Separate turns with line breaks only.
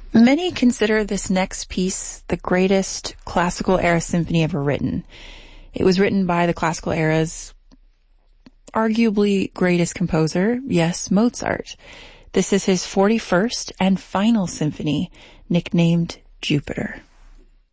Many consider this next piece the greatest classical era symphony ever written. It was written by the classical era's arguably greatest composer, yes, Mozart. This is his 41st and final symphony, nicknamed Jupiter.